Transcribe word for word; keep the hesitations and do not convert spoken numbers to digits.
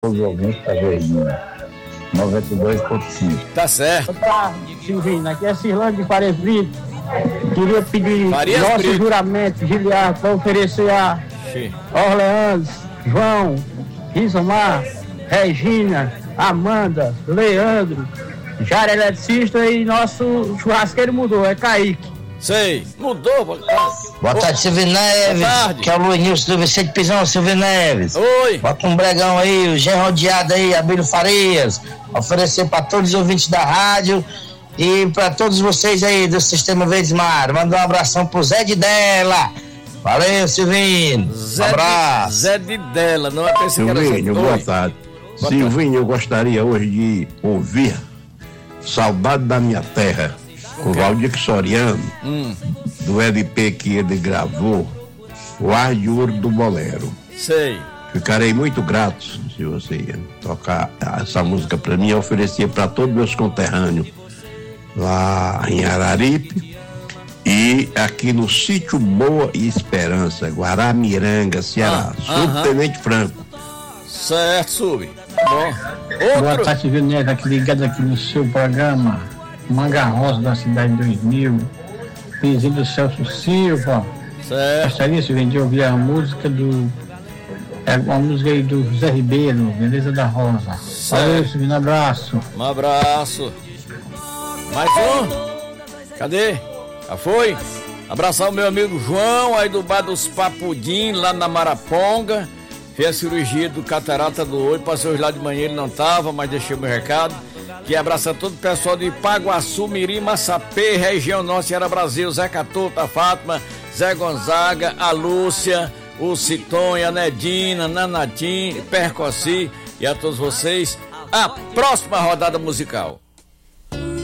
os ouvintes da Verdinha. noventa e dois ponto cinco. Tá certo. Tá, Silvino, aqui é Cirlando de Faria Brito. Queria pedir Farias nosso Brito. juramento, Giliar, para oferecer a Sim. Orleans, João, Rizomar, Regina, Amanda, Leandro, Jara Eletricista e nosso churrasqueiro mudou, é Kaique. Sei. Mudou. Boa Boa tarde, Silvio Neves. tarde. Que é o Luiz do Vicente Pisão, Silvio Neves. Oi. Bota um bregão aí, o Gen Rodeado aí, Abílio Farias. Oferecer para todos os ouvintes da rádio e para todos vocês aí do Sistema Verdes Mar. Manda um abração pro Zé de Dela. Valeu, Silvinho. Zé Um abraço. De, Zé de Dela, não é pensei que era Zé. Silvinho, boa Oi. tarde. Boa Silvinho, eu gostaria hoje de ouvir Saudade da Minha Terra, com o Valdir Soriano, Hum, do L P que ele gravou, O Ar de Ouro do Bolero. sei. Ficarei muito grato se você tocar essa música para mim e oferecer para todos meus conterrâneos lá em Araripe e aqui no Sítio Boa e Esperança, Guaramiranga, Ceará. Ah, aham. Subtenente Franco. Certo, sub. Bom. Boa Outro. tarde, Silvio Neto, aqui ligado aqui no seu programa Manga Rosa da Cidade dois mil. Vizinho do Celso Silva. Certo. Gostaria, Silvio, de ouvir a música do. É uma música aí do Zé Ribeiro, Beleza da Rosa. Valeu, Silvio, um abraço. Um abraço. Mais um. Cadê? Já foi? Abraçar o meu amigo João, aí do bar dos Papudim, lá na Maraponga. Fez a cirurgia do catarata do olho, passou hoje lá de manhã, ele não tava, mas deixei meu recado. Que abraça todo o pessoal de Ipaguaçu, Mirim, Massapê, região norte, Ceará, Brasil, Zé Catuta, a Fátima, Zé Gonzaga, a Lúcia, o Citonha, a Nedina, Nanatim, Percossi e a todos vocês, a próxima rodada musical.